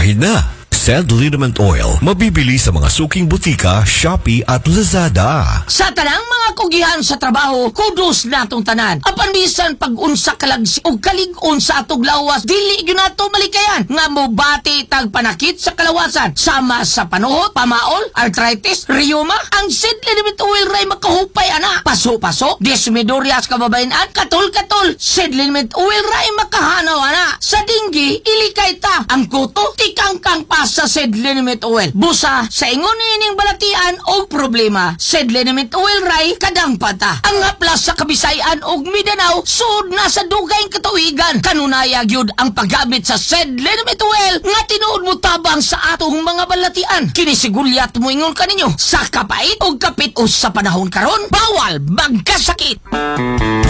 na. Sed Liniment Oil, mabibili sa mga suking butika, Shopee at Lazada. Sa tanang mga kugihan sa trabaho, kudos natong tanan. Apan bisan pag-unsa kalagsi o kalig-on sa atog lawas, dili yun nato malikayan. Nga mo bati tag panakit sa kalawasan. Sama sa panuhot, pamaol, arthritis, rheuma, ang Sid Liniment Oil ray makahupay ana. Paso-paso, desmidorias kababayan, katol-katol. Sid Liniment Oil ray makahanaw ana. Sa dinggi, ilikay ta. Ang kuto, tikang-kang pas sa Sid Liniment Oil. Busa, sa ingon ining balatian o problema, Sid Liniment Oil ray kadang pata. Ang haplas sa Kabisayan o Mindanao, suod na sa dugay katuigan. Kanunayag yun ang paggamit sa Sid Liniment Oil nga tinuod mo tabang sa atong mga balatian. Kinisigulyat mo ingon kaninyo, sa kapait o kapit o sa panahon karon, bawal magkasakit.